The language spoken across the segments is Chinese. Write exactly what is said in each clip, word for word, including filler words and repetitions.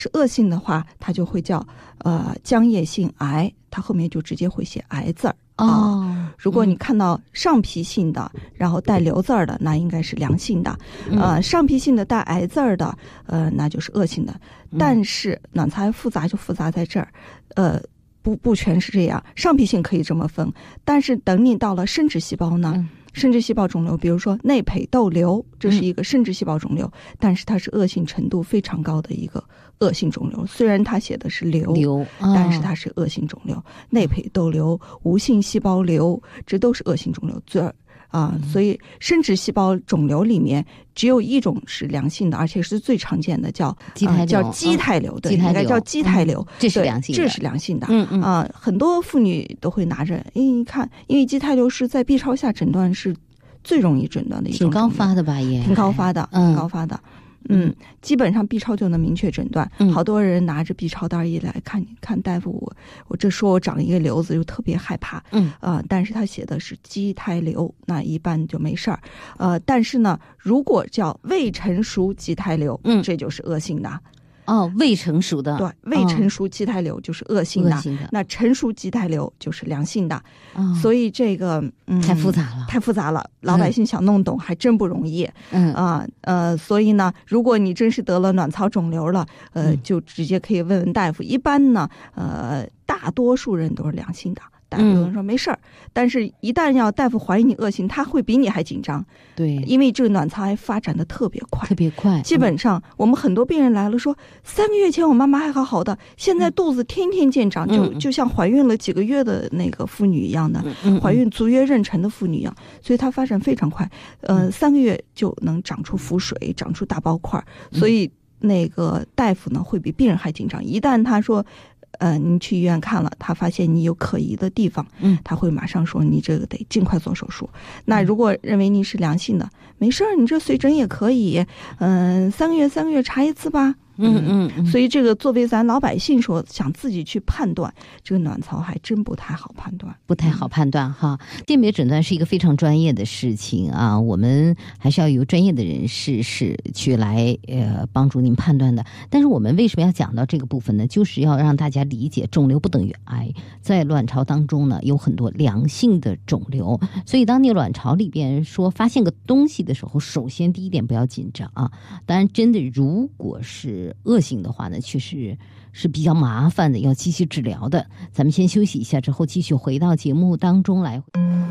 是恶性的话，它就会叫呃浆液性癌，它后面就直接会写癌字儿。 哦、 啊，如果你看到上皮性的，嗯、然后带瘤字儿的，那应该是良性的； 嗯、 呃，上皮性的带癌字儿的，呃，那就是恶性的。但是卵巢癌复杂就复杂在这儿，呃，不不全是这样。上皮性可以这么分，但是等你到了生殖细胞呢？嗯生殖细胞肿瘤，比如说内胚窦瘤，这是一个生殖细胞肿瘤，嗯、但是它是恶性程度非常高的一个恶性肿瘤。虽然它写的是瘤， 瘤哦、 但是它是恶性肿瘤。内胚窦瘤、无性细胞瘤，这都是恶性肿瘤。最啊、呃，所以生殖细胞肿瘤里面只有一种是良性的，而且是最常见的，叫畸胎瘤、呃， 叫畸胎瘤，对，应该叫畸胎瘤， 嗯、这是良性的， 这是良性的。 嗯嗯啊、呃，很多妇女都会拿着，哎，你看，因为畸胎瘤是在 B 超下诊断是最容易诊断的一种， 挺高发的吧？也挺高发的， 嗯、 挺高发的。嗯，基本上 B 超就能明确诊断。 嗯、 好多人拿着 B 超单一来看，看大夫，我我这说我长一个瘤子就特别害怕。 嗯啊、呃，但是他写的是畸胎瘤，那一般就没事儿。呃，但是呢，如果叫未成熟畸胎瘤， 嗯， 这就是恶性的。 哦，未成熟的， 对，未成熟畸胎瘤就是恶性的， 恶性的那成熟畸胎瘤就是良性的。 哦、 所以这个嗯太复杂了， 太复杂了，老百姓想弄懂还真不容易。 嗯啊 呃, 呃，所以呢，如果你真是得了卵巢肿瘤了，呃， 嗯、 就直接可以问问大夫。一般呢，呃，大多数人都是良性的。大夫有人说没事儿、嗯，但是一旦要大夫怀疑你恶性，他会比你还紧张。 对， 因为这个卵巢癌发展的特别快， 特别快。 基本上、嗯、我们很多病人来了说，三个月前我妈妈还好好的，现在肚子天天见长，嗯、就就像怀孕了几个月的那个妇女一样的， 嗯、 怀孕足月妊娠的妇女一样，所以它发展非常快。呃，嗯、三个月就能长出腹水，长出大包块，所以那个大夫呢会比病人还紧张。一旦他说，呃，你去医院看了，他发现你有可疑的地方， 嗯， 他会马上说你这个得尽快做手术。那如果认为你是良性的，没事儿，你这随诊也可以，嗯、呃，三个月三个月查一次吧。 嗯嗯嗯， 所以这个作为咱老百姓说想自己去判断这个卵巢还真不太好判断， 不太好判断哈。鉴别诊断是一个非常专业的事情啊，我们还是要由专业的人士是去来呃帮助您判断的。但是我们为什么要讲到这个部分呢？就是要让大家理解，肿瘤不等于癌，在卵巢当中呢有很多良性的肿瘤，所以当你卵巢里边说发现个东西的时候，首先第一点不要紧张啊。当然，真的如果是恶性的话呢，确实是比较麻烦的，要继续治疗的。咱们先休息一下，之后继续回到节目当中来。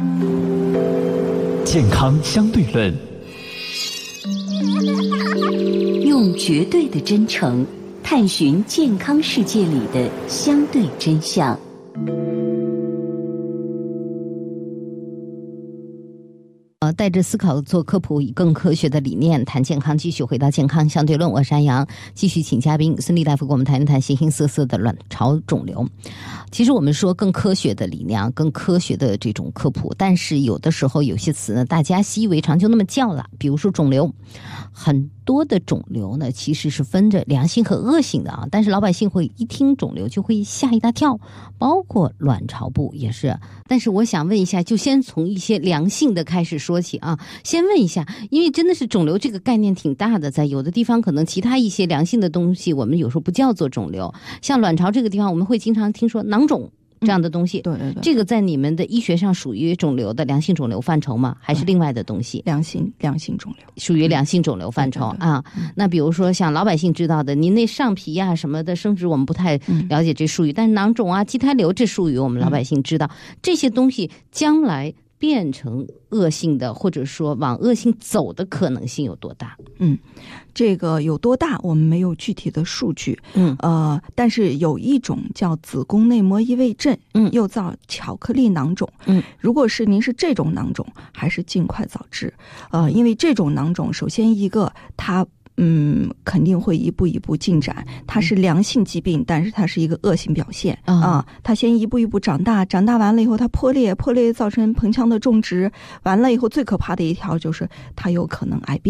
健康相对论， 用绝对的真诚探寻健康世界里的相对真相。 呃，带着思考做科普，以更科学的理念谈健康，继续回到健康相对论。我是安阳，继续请嘉宾孙俪大夫给我们谈一谈形形色色的卵巢肿瘤。其实我们说更科学的理念，更科学的这种科普，但是有的时候有些词呢，大家习以为常就那么叫了。比如说肿瘤，很多的肿瘤呢其实是分着良性和恶性的啊，但是老百姓会一听肿瘤就会吓一大跳，包括卵巢部也是。但是我想问一下，就先从一些良性的开始说起啊。先问一下，因为真的是肿瘤这个概念挺大的，在有的地方可能其他一些良性的东西我们有时候不叫做肿瘤，像卵巢这个地方我们会经常听说囊肿这样的东西、 嗯、对对对， 这个在你们的医学上属于肿瘤的良性肿瘤范畴吗？还是另外的东西？ 良性良性肿瘤属于良性肿瘤范畴、嗯、啊、嗯。那比如说像老百姓知道的，您那上皮啊什么的生殖我们不太了解这术语、嗯、但是囊肿啊畸胎瘤这术语我们老百姓知道、嗯、这些东西将来变成恶性的，或者说往恶性走的可能性有多大？ 嗯，这个有多大我们没有具体的数据， 嗯， 呃，但是有一种叫子宫内膜异位症， 嗯， 又叫巧克力囊肿， 嗯， 如果是您是这种囊肿，还是尽快早治，呃，因为这种囊肿，首先一个它。嗯，肯定会一步一步进展。它是良性疾病，但是它是一个恶性表现、 嗯、 啊。它先一步一步长大，长大完了以后它破裂，破裂造成盆腔的种植，完了以后最可怕的一条就是它有可能癌变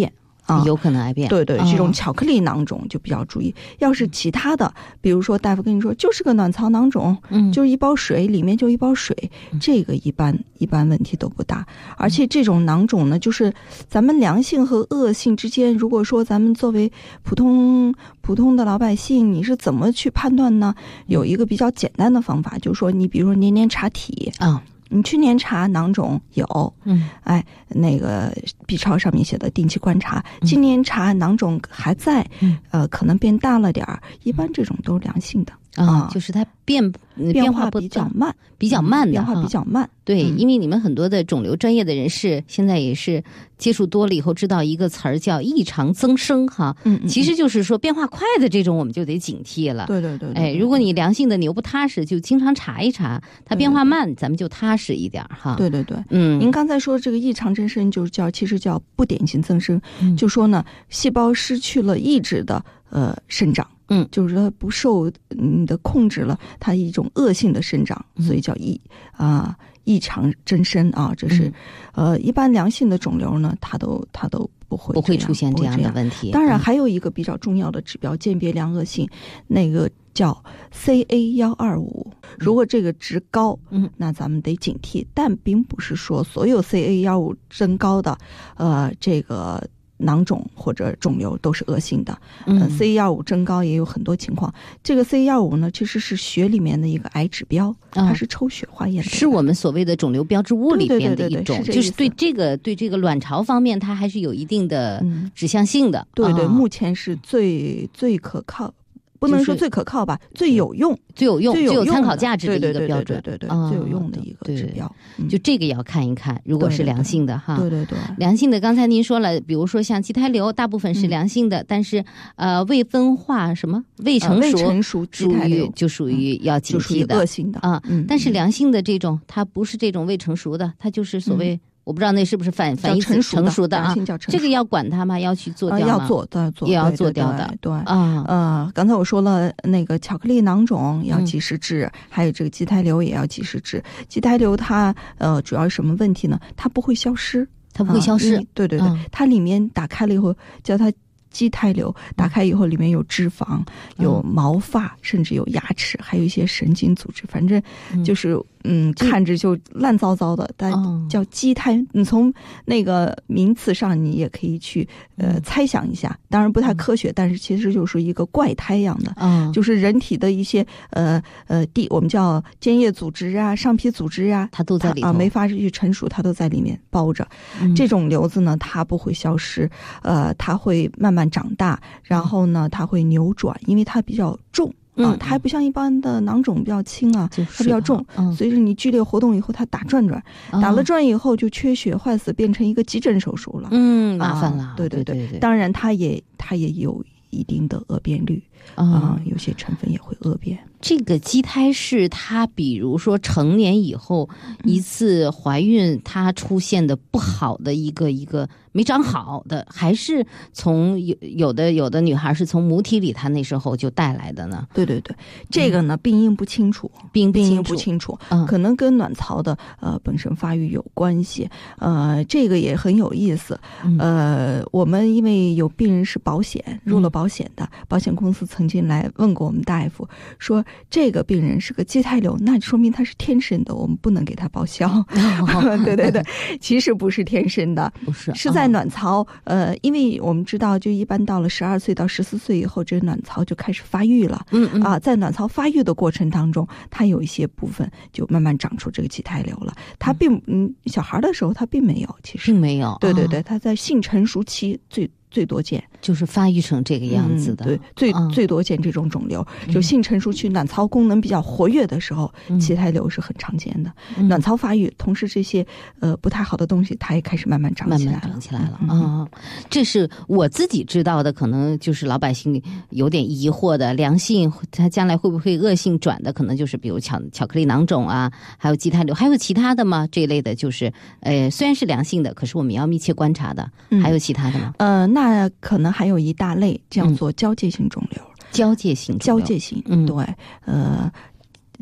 啊， 有可能癌变。 对对， 哦这种巧克力囊肿就比较注意。要是其他的，比如说大夫跟你说就是个卵巢囊肿， 嗯， 就是一包水，里面就一包水，这个一般一般问题都不大。而且这种囊肿呢，就是咱们良性和恶性之间，如果说咱们作为普通普通的老百姓，你是怎么去判断呢？有一个比较简单的方法，就是说你比如说年年查体啊。哦你去年查囊肿有， 嗯， 哎，那个 B 超上面写的定期观察，今年查囊肿还在， 嗯， 呃，可能变大了点儿，一般这种都是良性的啊，就是它变变化比较慢， 比较慢的变化比较慢。 对， 嗯、 因为你们很多的肿瘤专业的人士现在也是接触多了以后，知道一个词儿叫异常增生哈， 嗯嗯， 其实就是说变化快的这种我们就得警惕了。 对对 对, 对, 哎， 对, 对， 如果你良性的你又不踏实，就经常查一查，它变化慢，对对对咱们就踏实一点哈。 对对对， 嗯， 您刚才说这个异常增生，就是叫其实叫不典型增生， 嗯、就说呢，细胞失去了抑制的呃生长。 嗯， 就是说不受你的控制了，它一种恶性的生长，所以叫异啊异常增生啊，这是、嗯、呃一般良性的肿瘤呢，它都它都不会不会出现这样的问题。 当然还有一个比较重要的指标，鉴别良恶性，那个叫 C A 一二五，如果这个值高， 嗯， 那咱们得警惕，但并不是说所有 C A 一二五增高的，呃，这个。囊肿或者肿瘤都是恶性的，呃、 嗯 C 一二五增高也有很多情况。这个 C 一二五呢，其实是血里面的一个癌指标，它是抽血化验的、 哦，是我们所谓的肿瘤标志物里边的一种， 对对对对对，是就是对这个对这个卵巢方面，它还是有一定的指向性的。 嗯、对对、 哦， 目前是最最可靠。不能说最可靠吧，就是、最有用、 最有用、 最有参考价值的一个标准， 对对对对对、哦，最有用的一个指标。 对对就这个要看一看，如果是良性的哈， 对对 对, 对, 对， 良性的，刚才您说了，比如说像畸胎瘤，大部分是良性的，嗯、但是呃未分化什么未成熟、 呃、未成熟畸胎瘤就属于要警惕的， 恶性的啊、 嗯。 但是良性的这种，它不是这种未成熟的，它就是所谓。嗯我不知道那是不是反反义词成熟的啊？这个要管它吗？要去做掉吗？ 呃、要做的，做也要做掉的。 对, 对, 对啊， 呃，刚才我说了，那个巧克力囊肿要及时治，嗯、还有这个畸胎瘤也要及时治。畸胎瘤它呃主要是什么问题呢？它不会消失， 它不会消失。 啊、对对对、嗯，它里面打开了以后，叫它。畸胎瘤打开以后，里面有脂肪、嗯、有毛发，甚至有牙齿，还有一些神经组织，反正就是嗯，嗯看着就烂糟糟的，但叫畸胎。你从那个名词上，你也可以去呃猜想一下，当然不太科学，但是其实就是一个怪胎一样的， 嗯， 就是人体的一些呃呃地，我们叫间叶组织啊、上皮组织啊， 它都在里头啊，没法去成熟，它都在里面包着。 嗯、 这种瘤子呢，它不会消失，呃，它会慢慢长大，然后呢，它会扭转，因为它比较重。啊，它还不像一般的囊肿比较轻啊， 就是、 它比较重。 嗯、 随着你剧烈活动以后，它打转转， 哦、 打了转以后就缺血坏死，变成一个急诊手术了。 嗯，麻烦了。 啊、对对对, 对, 对, 对， 当然它也它也有一定的恶变率啊、 嗯呃，有些成分也会恶变。 这个畸胎是它，比如说成年以后、嗯、一次怀孕，它出现的不好的一个一个没长好的，还是从有有的有的女孩是从母体里她那时候就带来的呢？ 对对对，这个呢、嗯、病因不清楚， 病病因不清楚， 嗯、 可能跟卵巢的呃本身发育有关系。呃，这个也很有意思。 嗯、 呃，我们因为有病人是保险入了保险的，嗯、保险公司曾经来问过我们大夫说。这个病人是个畸胎瘤，那说明他是天生的，我们不能给他报销。哦、对对对，其实不是天生的， 不是是在卵巢。呃，因为我们知道，就一般到了十二岁到十四岁以后，这卵巢就开始发育了。 嗯嗯啊，在卵巢发育的过程当中，它有一些部分就慢慢长出这个畸胎瘤了。它并嗯，小孩的时候它并没有，其实并没有。 对对对，它在性成熟期最。最多见就是发育成这个样子的， 嗯、对，最、嗯、最多见这种肿瘤，就性成熟期卵巢功能比较活跃的时候， 嗯、 畸胎瘤是很常见的。 嗯、 卵巢发育，同时这些呃不太好的东西，它也开始慢慢长起来了， 慢慢长起来了啊、嗯哦！这是我自己知道的，可能就是老百姓有点疑惑的，良性它将来会不会恶性转的？可能就是比如巧巧克力囊肿啊，还有畸胎瘤，还有其他的吗？这一类的，就是呃虽然是良性的，可是我们要密切观察的， 嗯、 还有其他的吗？ 呃，那可能还有一大类叫做交界性肿瘤， 嗯、交界性交界性， 嗯， 对，呃。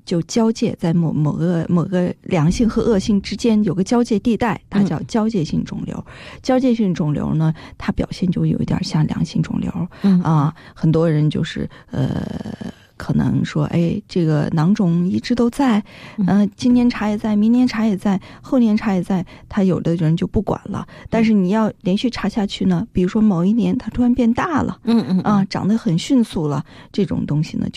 就交界在某某个某个良性和恶性之间有个交界地带，它叫交界性肿瘤。嗯、交界性肿瘤呢，它表现就有一点像良性肿瘤。嗯啊，很多人就是呃。可能说，哎，这个囊肿一直都在，呃，今年查也在，明年查也在，后年查也在，他有的人就不管了。但是你要连续查下去呢，比如说某一年它突然变大了，嗯嗯啊，长得很迅速了，这种东西呢就